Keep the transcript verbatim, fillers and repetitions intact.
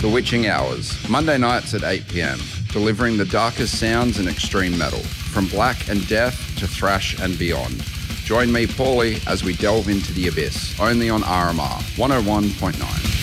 The Witching Hours, Monday nights at eight p.m, delivering the darkest sounds in extreme metal, from black and death to thrash and beyond. Join me, Paulie, as we delve into the abyss, only on R M R one oh one point nine.